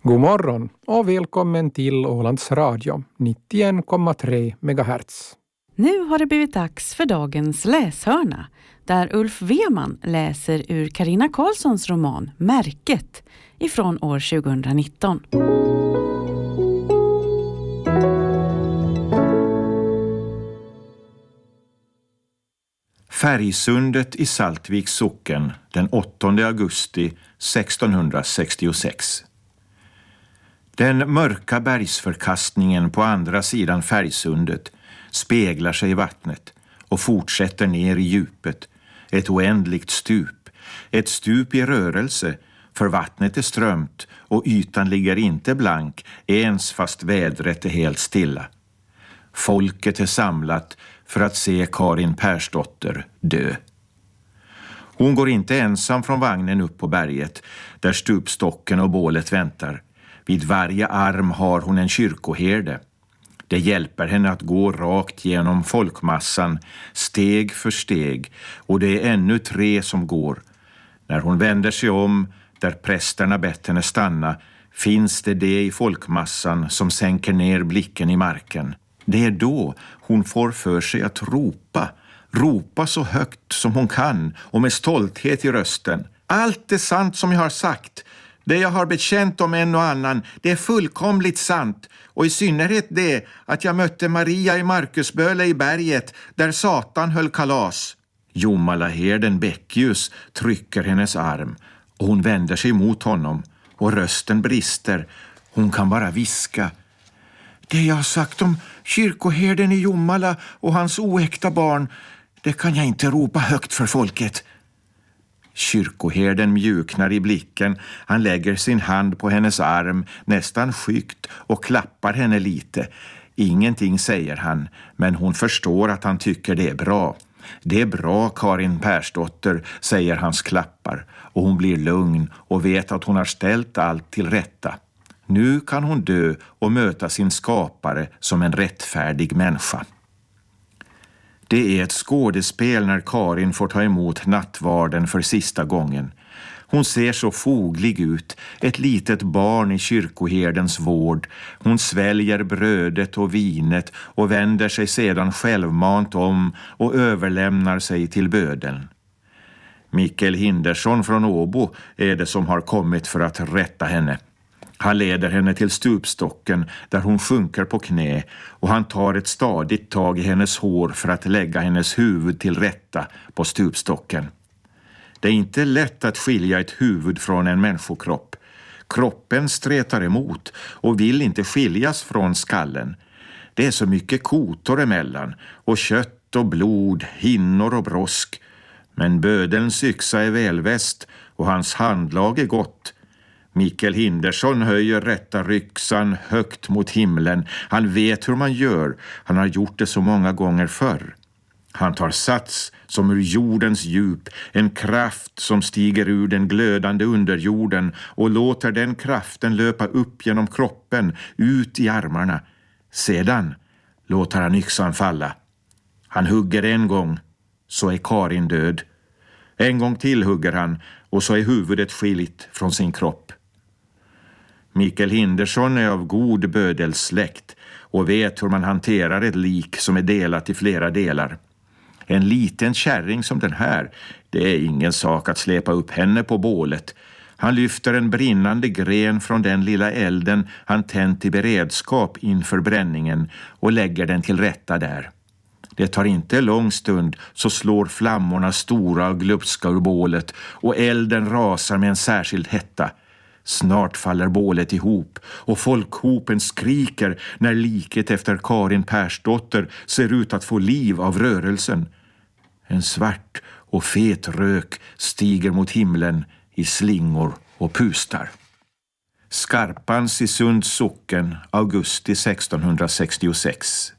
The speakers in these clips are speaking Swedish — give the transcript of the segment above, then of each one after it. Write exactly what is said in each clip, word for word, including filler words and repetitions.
God morgon och välkommen till Ålands Radio, nittioen komma tre megahertz. Nu har det blivit dags för dagens läshörna, där Ulf Weman läser ur Carina Karlssons roman Märket ifrån år tjugonitton. Färgsundet i Saltviks socken den åttonde augusti sextonhundrasextiosex. Den mörka bergsförkastningen på andra sidan Färgsundet speglar sig i vattnet och fortsätter ner i djupet. Ett oändligt stup. Ett stup i rörelse, för vattnet är strömt och ytan ligger inte blank ens fast vädret är helt stilla. Folket är samlat för att se Karin Persdotter dö. Hon går inte ensam från vagnen upp på berget, där stupstocken och bålet väntar. Vid varje arm har hon en kyrkoherde. Det hjälper henne att gå rakt genom folkmassan, steg för steg, och det är ännu tre som går. När hon vänder sig om, där prästerna bett henne stanna, finns det det i folkmassan som sänker ner blicken i marken. Det är då hon får för sig att ropa, ropa så högt som hon kan och med stolthet i rösten. Allt är sant som jag har sagt. Det jag har bekänt om en och annan, det är fullkomligt sant. Och i synnerhet det att jag mötte Maria i Markusböle i berget där Satan höll kalas. Jomalaherden Bäckljus trycker hennes arm och hon vänder sig mot honom och rösten brister. Hon kan bara viska. Det jag har sagt om kyrkoherden i Jomala och hans oäkta barn, det kan jag inte ropa högt för folket. Kyrkoherden mjuknar i blicken. Han lägger sin hand på hennes arm nästan skyggt och klappar henne lite. Ingenting säger han, men hon förstår att han tycker det är bra. Det är bra, Karin Persdotter, säger hans klappar, och hon blir lugn och vet att hon har ställt allt till rätta. Nu kan hon dö och möta sin skapare som en rättfärdig människa. Det är ett skådespel när Karin får ta emot nattvarden för sista gången. Hon ser så foglig ut, ett litet barn i kyrkoherdens vård. Hon sväljer brödet och vinet och vänder sig sedan självmant om och överlämnar sig till bödeln. Mikael Hindersson från Åbo är det som har kommit för att rätta henne. Han leder henne till stupstocken där hon sjunker på knä och han tar ett stadigt tag i hennes hår för att lägga hennes huvud till rätta på stupstocken. Det är inte lätt att skilja ett huvud från en människokropp. Kroppen stretar emot och vill inte skiljas från skallen. Det är så mycket kotor emellan och kött och blod, hinnor och brosk. Men bödelns yxa är välväst och hans handlag är gott. Mikael Hindersson höjer rätta ryxan högt mot himlen. Han vet hur man gör. Han har gjort det så många gånger förr. Han tar sats som ur jordens djup, en kraft som stiger ur den glödande underjorden och låter den kraften löpa upp genom kroppen, ut i armarna. Sedan låter han yxan falla. Han hugger en gång, så är Karin död. En gång till hugger han och så är huvudet skilt från sin kropp. Mikael Hindersson är av god bödelsläkt och vet hur man hanterar ett lik som är delat i flera delar. En liten kärring som den här, det är ingen sak att släpa upp henne på bålet. Han lyfter en brinnande gren från den lilla elden han tänt i beredskap inför bränningen och lägger den till rätta där. Det tar inte lång stund så slår flammorna stora och glupska ur bålet och elden rasar med en särskild hetta. Snart faller bålet ihop och folkhopen skriker när liket efter Karin Persdotter ser ut att få liv av rörelsen. En svart och fet rök stiger mot himlen i slingor och pustar. Skarpans i Sunds socken, augusti sextonhundrasextiosex.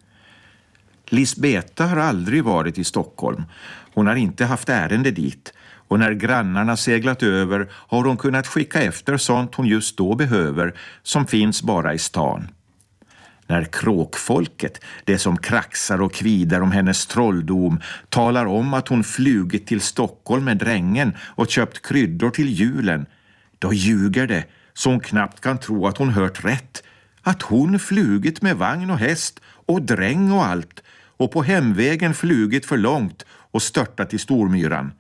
Lisbeta har aldrig varit i Stockholm. Hon har inte haft ärende dit. Och när grannarna seglat över har hon kunnat skicka efter sånt hon just då behöver som finns bara i stan. När kråkfolket, det som kraxar och kvidar om hennes trolldom, talar om att hon flugit till Stockholm med drängen och köpt kryddor till julen, då ljuger det så hon knappt kan tro att hon hört rätt. Att hon flugit med vagn och häst och dräng och allt och på hemvägen flugit för långt och störtat i Stormyran.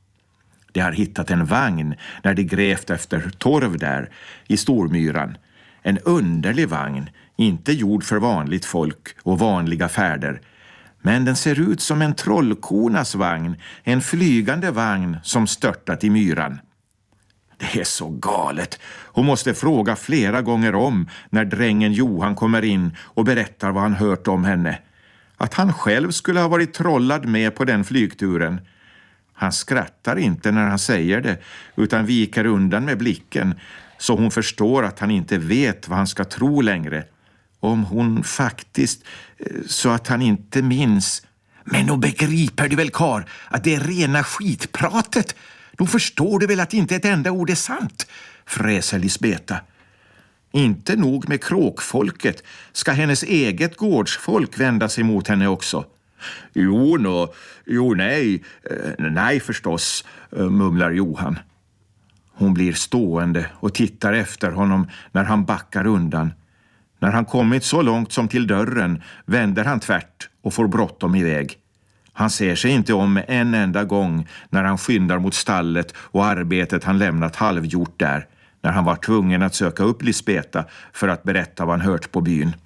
De har hittat en vagn när de grävt efter torv där i Stormyran. En underlig vagn, inte gjord för vanligt folk och vanliga färder. Men den ser ut som en trollkonas vagn, en flygande vagn som störtat i myran. Det är så galet. Hon måste fråga flera gånger om när drängen Johan kommer in och berättar vad han hört om henne. Att han själv skulle ha varit trollad med på den flygturen. Han skrattar inte när han säger det utan viker undan med blicken så hon förstår att han inte vet vad han ska tro längre. Om hon faktiskt, så att han inte minns. Men då begriper du väl, kar, att det är rena skitpratet. Då förstår du väl att inte ett enda ord är sant, fräser Lisbeta. Inte nog med kråkfolket, ska hennes eget gårdsfolk vända sig mot henne också. Jo, no, jo nej, nej förstås, mumlar Johan. Hon blir stående och tittar efter honom när han backar undan. När han kommit så långt som till dörren vänder han tvärt och får bråttom iväg. Han ser sig inte om en enda gång när han skyndar mot stallet och arbetet han lämnat halvgjort där, när han var tvungen att söka upp Lisbeta för att berätta vad han hört på byn.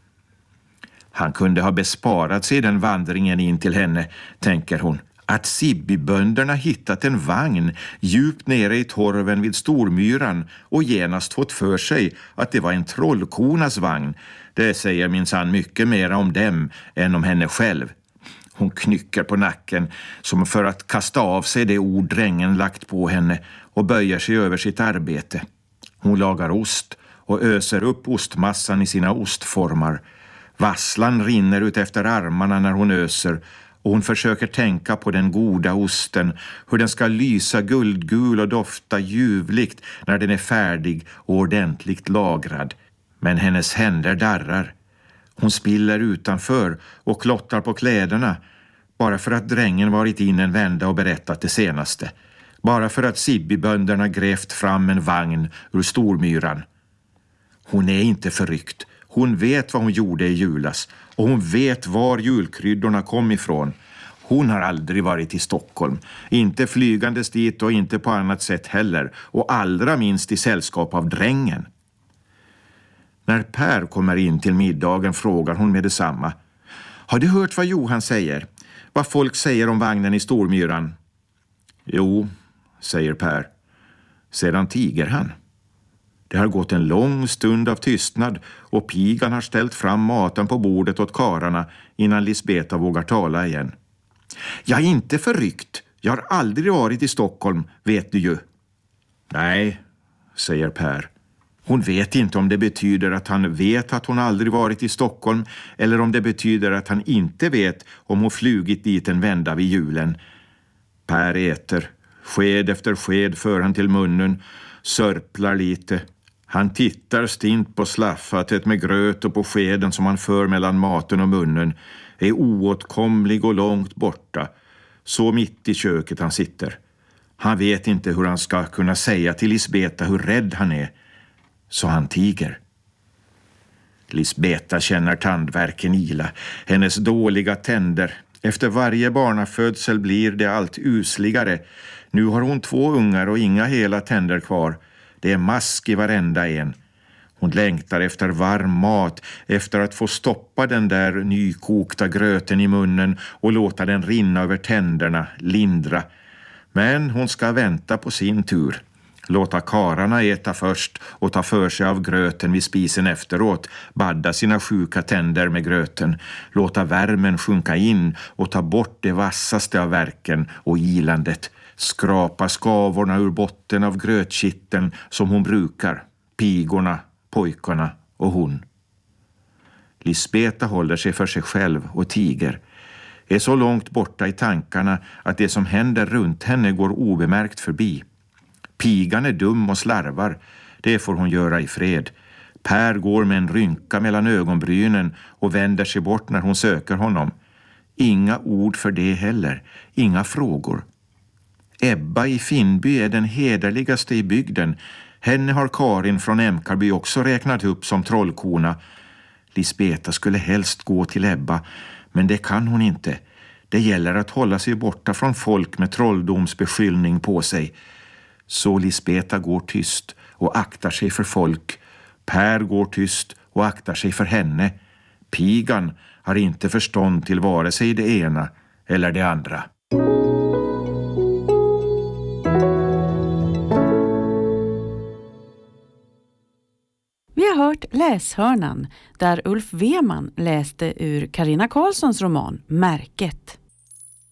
Han kunde ha besparat sig den vandringen in till henne, tänker hon. Att Sibbybönderna hittat en vagn djupt nere i torven vid Stormyran och genast fått för sig att det var en trollkonas vagn. Det säger minsann mycket mer om dem än om henne själv. Hon knycker på nacken som för att kasta av sig det ord drängen lagt på henne och böjer sig över sitt arbete. Hon lagar ost och öser upp ostmassan i sina ostformar. Vasslan rinner ut efter armarna när hon öser och hon försöker tänka på den goda osten, hur den ska lysa guldgul och dofta ljuvligt när den är färdig och ordentligt lagrad. Men hennes händer darrar. Hon spiller utanför och klottar på kläderna, bara för att drängen varit in en vända och berättat det senaste. Bara för att Sibbybönderna grävt fram en vagn ur Stormyran. Hon är inte förryckt. Hon vet vad hon gjorde i julas och hon vet var julkryddorna kom ifrån. Hon har aldrig varit i Stockholm, inte flygandes dit och inte på annat sätt heller, och allra minst i sällskap av drängen. När Per kommer in till middagen frågar hon med detsamma. Har du hört vad Johan säger? Vad folk säger om vagnen i Stormyran? Jo, säger Per. Sedan tiger han. Det har gått en lång stund av tystnad och pigan har ställt fram maten på bordet åt kararna innan Lisbeta vågar tala igen. Jag är inte förryckt. Jag har aldrig varit i Stockholm, vet du ju. Nej, säger Per. Hon vet inte om det betyder att han vet att hon aldrig varit i Stockholm eller om det betyder att han inte vet om hon flugit dit en vända vid julen. Per äter. Sked efter sked för han till munnen, sörplar lite. Han tittar stint på slaffatet med gröt och på skeden som han för mellan maten och munnen är oåtkomlig och långt borta. Så mitt i köket han sitter. Han vet inte hur han ska kunna säga till Lisbeta hur rädd han är. Så han tiger. Lisbeta känner tandvärken ila. Hennes dåliga tänder. Efter varje barnafödsel blir det allt usligare. Nu har hon två ungar och inga hela tänder kvar. Det är mask i varenda en. Hon längtar efter varm mat, efter att få stoppa den där nykokta gröten i munnen och låta den rinna över tänderna, lindra. Men hon ska vänta på sin tur. Låta kararna äta först och ta för sig av gröten vid spisen efteråt, badda sina sjuka tänder med gröten, låta värmen sjunka in och ta bort det vassaste av verken och ilandet, skrapa skavorna ur botten av grötkitteln som hon brukar, pigorna, pojkarna och hon. Lisbeta håller sig för sig själv och tiger, är så långt borta i tankarna att det som händer runt henne går obemärkt förbi. Pigan är dum och slarvar, det får hon göra i fred. Per går med en rynka mellan ögonbrynen och vänder sig bort när hon söker honom. Inga ord för det heller, inga frågor. Ebba i Finnby är den hederligaste i bygden. Henne har Karin från Emkarby också räknat upp som trollkona. Lisbeta skulle helst gå till Ebba, men det kan hon inte. Det gäller att hålla sig borta från folk med trolldomsbeskyllning på sig. Så Lisbeta går tyst och aktar sig för folk. Per går tyst och aktar sig för henne. Pigan har inte förstånd till vare sig det ena eller det andra. Vi har hört Läshörnan där Ulf Weman läste ur Carina Karlssons roman Märket.